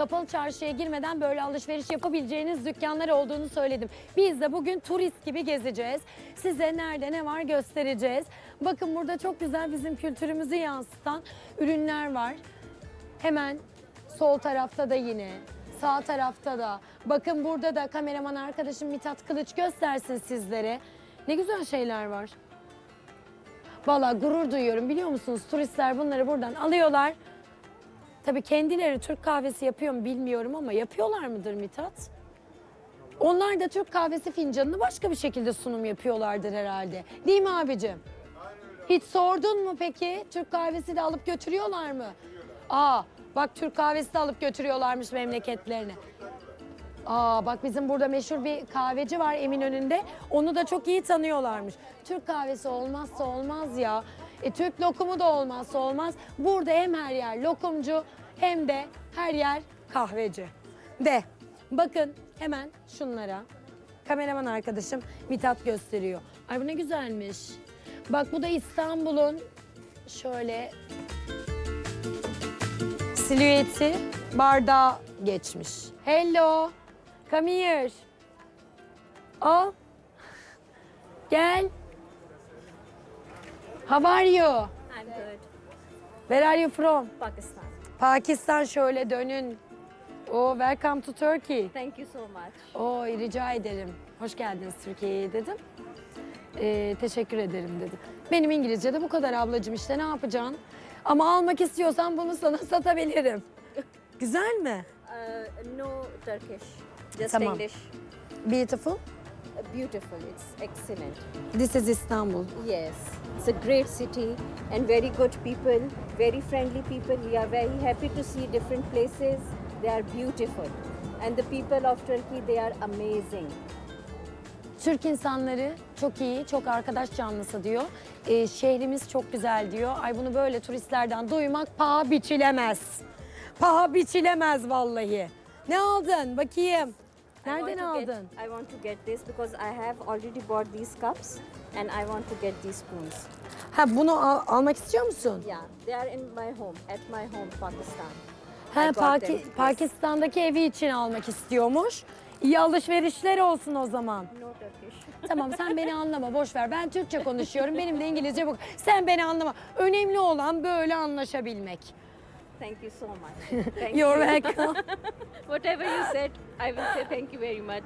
kapalı çarşıya girmeden böyle alışveriş yapabileceğiniz dükkanlar olduğunu söyledim. Biz de bugün turist gibi gezeceğiz. Size nerede ne var göstereceğiz. Bakın burada çok güzel bizim kültürümüzü yansıtan ürünler var. Hemen sol tarafta da yine, sağ tarafta da. Bakın burada da kameraman arkadaşım Mithat Kılıç göstersin sizlere. Ne güzel şeyler var. Vallahi gurur duyuyorum, biliyor musunuz? Turistler bunları buradan alıyorlar. Tabii kendileri Türk kahvesi yapıyor mu bilmiyorum ama yapıyorlar mıdır Mithat? Onlar da Türk kahvesi fincanını başka bir şekilde sunum yapıyorlardır herhalde. Değil mi abicim? Hiç sordun mu peki? Türk kahvesi de alıp götürüyorlar mı? Aa, bak Türk kahvesi de alıp götürüyorlarmış memleketlerine. Aa, bak bizim burada meşhur bir kahveci var Eminönü'nde. Onu da çok iyi tanıyorlarmış. Türk kahvesi olmazsa olmaz ya. Türk lokumu da olmazsa olmaz. Burada hem her yer lokumcu hem de her yer kahveci. De bakın hemen şunlara. Kameraman arkadaşım Mithat gösteriyor. Ay bu ne güzelmiş. Bak bu da İstanbul'un şöyle silüeti bardağı geçmiş. Hello. Come here. Al. Gel. How are you? I'm good. Where are you from? Pakistan. Pakistan, şöyle dönün. Oh, welcome to Turkey. Thank you so much. Oh, rica ederim. Hoş geldiniz Türkiye'ye dedim. Teşekkür ederim dedim. Benim İngilizce de bu kadar ablacığım, işte ne yapacaksın? Ama almak istiyorsan bunu sana satabilirim. Güzel mi? No Turkish, just Tamam. English. Beautiful. Beautiful, it's excellent. This is Istanbul. Yes, it's a great city and very good people, very friendly people. We are very happy to see different places. They are beautiful. And the people of Turkey, they are amazing. Türk insanları çok iyi, çok arkadaş canlısı diyor. Şehrimiz çok güzel diyor. Ay bunu böyle turistlerden duymak paha biçilemez. Paha biçilemez vallahi. Ne aldın? Bakayım. Nereden aldın? I want to get this because I have already bought these cups and I want to get these spoons. Ha, bunu almak istiyor musun? Yeah, they are in my home, at my home, Pakistan. Ha, I got them, yes. Pakistan'daki evi için almak istiyormuş. İyi alışverişler olsun o zaman. No Turkish. Tamam, sen beni anlama, boş ver. Ben Türkçe konuşuyorum. Benim de İngilizce bu. Sen beni anlama. Önemli olan böyle anlaşabilmek. Thank you so much. Thank You're you. welcome. Whatever you said, I will say thank you very much.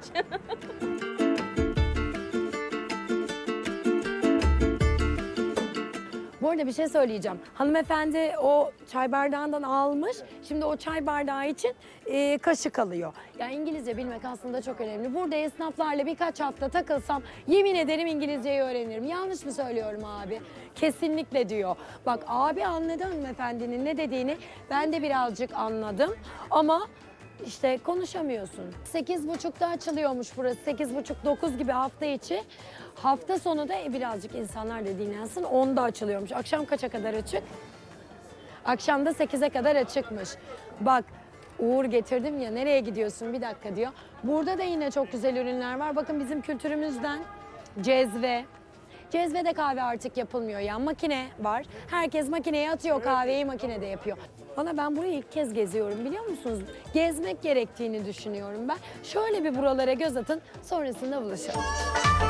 Bu arada bir şey söyleyeceğim. Hanımefendi o çay bardağından almış. Şimdi o çay bardağı için kaşık alıyor. Ya İngilizce bilmek aslında çok önemli. Burada esnaflarla birkaç hafta takılsam yemin ederim İngilizceyi öğrenirim. Yanlış mı söylüyorum abi? Kesinlikle diyor. Bak abi anladı hanımefendinin ne dediğini. Ben de birazcık anladım. Ama İşte konuşamıyorsun. 8.30'da açılıyormuş burası. 8.30-9 gibi hafta içi. Hafta sonu da birazcık insanlar da dinlensin. 10'da açılıyormuş. Akşam kaça kadar açık? Akşam da 8'e kadar açıkmış. Bak Uğur getirdim ya, nereye gidiyorsun bir dakika diyor. Burada da yine çok güzel ürünler var. Bakın bizim kültürümüzden cezve. Cezvede kahve artık yapılmıyor ya. Makine var. Herkes makineye atıyor, kahveyi makinede yapıyor. Valla ben burayı ilk kez geziyorum, biliyor musunuz? Gezmek gerektiğini düşünüyorum ben. Şöyle bir buralara göz atın, sonrasında buluşalım.